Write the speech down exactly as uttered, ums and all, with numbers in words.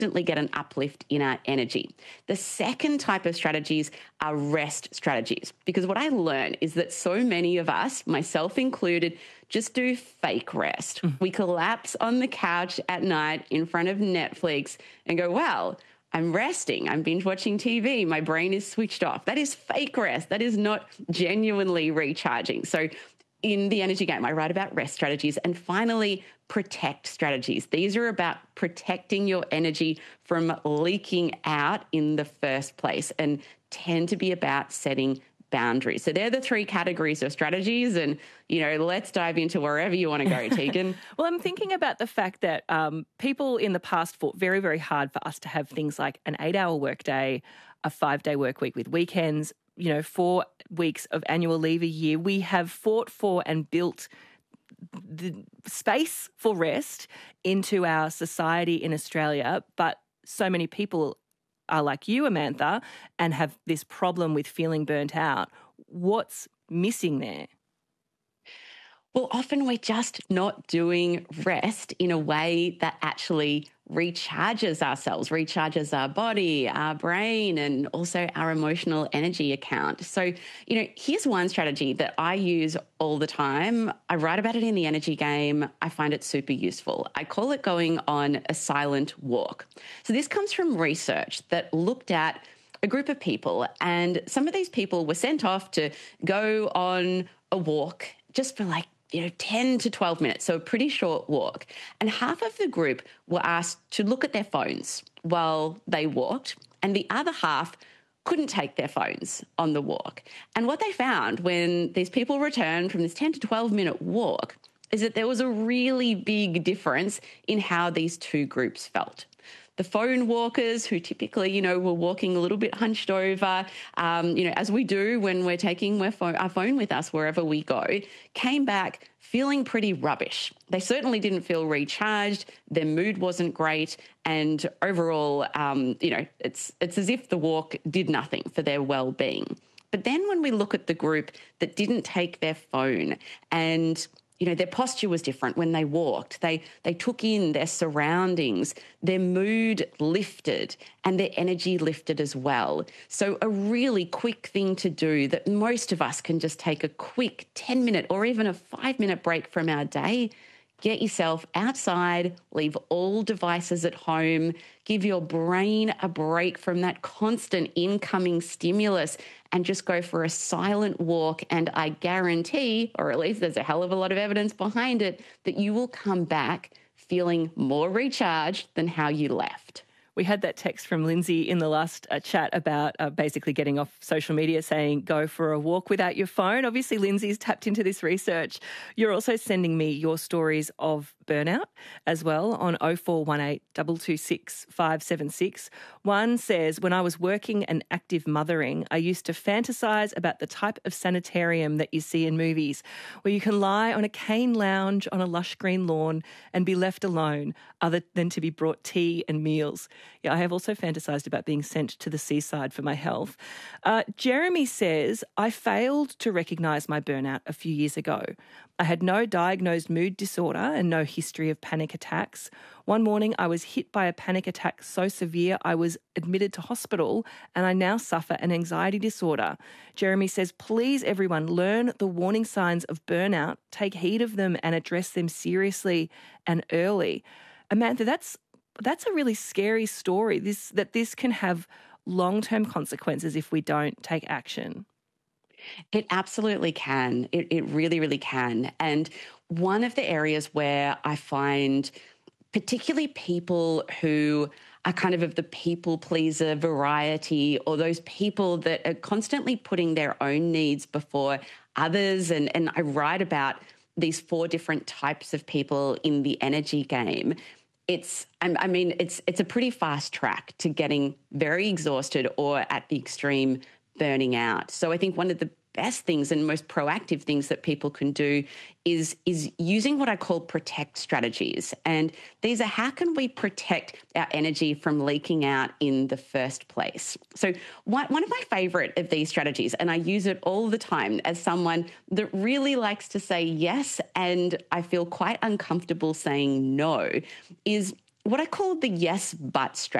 instantly get an uplift in our energy. The second type of strategies are rest strategies, because what I learned is that so many of us, myself included, just do fake rest. Mm. We collapse on the couch at night in front of Netflix and go, well, I'm resting, I'm binge watching T V, my brain is switched off. That is fake rest. That is not genuinely recharging. So in the energy game, I write about rest strategies. And finally, protect strategies. These are about protecting your energy from leaking out in the first place and tend to be about setting boundaries. So they're the three categories of strategies. And, you know, let's dive into wherever you want to go, Tegan. Well, I'm thinking about the fact that um, people in the past fought very, very hard for us to have things like an eight-hour workday, a five-day work week with weekends, you know, four weeks of annual leave a year. We have fought for and built the space for rest into our society in Australia, but so many people are like you, Amantha, and have this problem with feeling burnt out. What's missing there? Well, often we're just not doing rest in a way that actually recharges ourselves, recharges our body, our brain, and also our emotional energy account. So, you know, here's one strategy that I use all the time. I write about it in the energy game. I find it super useful. I call it going on a silent walk. So this comes from research that looked at a group of people, and some of these people were sent off to go on a walk just for like you know, ten to twelve minutes, so a pretty short walk. And half of the group were asked to look at their phones while they walked, and the other half couldn't take their phones on the walk. And what they found when these people returned from this ten to twelve minute walk is that there was a really big difference in how these two groups felt. The phone walkers, who typically, you know, were walking a little bit hunched over, um, you know, as we do when we're taking our phone, our phone with us wherever we go, came back feeling pretty rubbish. They certainly didn't feel recharged. Their mood wasn't great. And overall, um, you know, it's it's as if the walk did nothing for their well-being. But then when we look at the group that didn't take their phone and you know, their posture was different when they walked. They they took in their surroundings. Their mood lifted and their energy lifted as well. So a really quick thing to do that most of us can just take a quick ten minute or even a five minute break from our day. Get yourself outside, leave all devices at home, give your brain a break from that constant incoming stimulus and just go for a silent walk. And I guarantee, or at least there's a hell of a lot of evidence behind it, that you will come back feeling more recharged than how you left. We had that text from Lindsay in the last uh, chat about uh, basically getting off social media, saying go for a walk without your phone. Obviously, Lindsay's tapped into this research. You're also sending me your stories of burnout as well on oh four one eight, two two six, five seven six. One says, when I was working and active mothering, I used to fantasize about the type of sanitarium that you see in movies, where you can lie on a cane lounge on a lush green lawn and be left alone, other than to be brought tea and meals. Yeah, I have also fantasised about being sent to the seaside for my health. Uh, Jeremy says, I failed to recognise my burnout a few years ago. I had no diagnosed mood disorder and no history of panic attacks. One morning I was hit by a panic attack so severe I was admitted to hospital, and I now suffer an anxiety disorder. Jeremy says, please everyone learn the warning signs of burnout, take heed of them and address them seriously and early. Amantha, that's That's a really scary story, this that this can have long-term consequences if we don't take action. It absolutely can. It, it really, really can. And one of the areas where I find particularly people who are kind of of the people pleaser variety, or those people that are constantly putting their own needs before others, and, and I write about these four different types of people in the energy game. It's, I mean, it's it's a pretty fast track to getting very exhausted or at the extreme burning out. So I think one of the best things and most proactive things that people can do is, is using what I call protect strategies. And these are how can we protect our energy from leaking out in the first place. So one, one of my favourite of these strategies, and I use it all the time as someone that really likes to say yes, and I feel quite uncomfortable saying no, is what I call the yes but strategy.